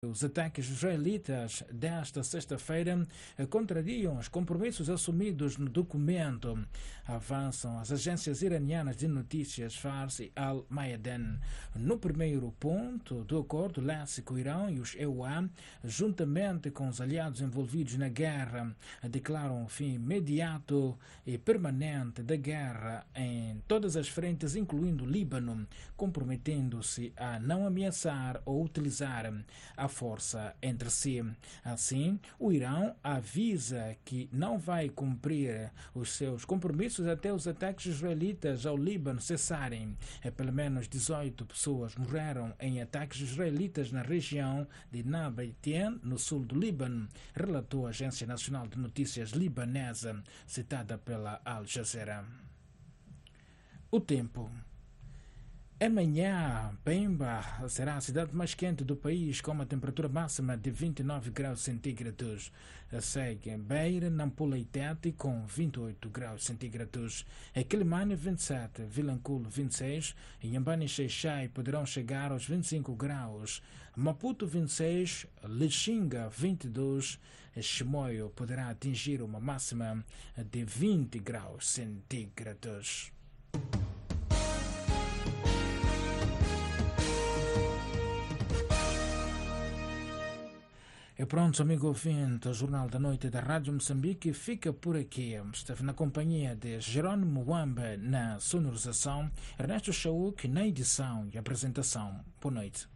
Os ataques israelitas desta sexta-feira contrariam os compromissos assumidos no documento. Avançam as agências iranianas de notícias Fars e Al-Mayadeen. No primeiro ponto do acordo, lesse-se o Irão e os EUA, juntamente com os aliados envolvidos na guerra, declaram o fim imediato e permanente da guerra em todas as frentes, incluindo o Líbano, comprometendo-se a não ameaçar ou utilizar a força entre si. Assim, o Irão avisa que não vai cumprir os seus compromissos até os ataques israelitas ao Líbano cessarem. Pelo menos 18 pessoas morreram em ataques israelitas na região de Nabatein, no sul do Líbano, relatou a Agência Nacional de Notícias libanesa, citada pela Al Jazeera. O tempo. Amanhã, Pemba será a cidade mais quente do país, com uma temperatura máxima de 29 graus centígrados. Segue Beira, Nampula e Tete, com 28 graus centígrados. Quelimane, 27, Vilanculo, 26, Inhambane e Xai-Xai poderão chegar aos 25 graus. Maputo, 26, Lixinga, 22, Chimoio poderá atingir uma máxima de 20 graus centígrados. E pronto, amigo ouvinte, o Jornal da Noite da Rádio Moçambique fica por aqui. Esteve na companhia de Jerônimo Wamba na sonorização, Ernesto Chauk na edição e apresentação. Boa noite.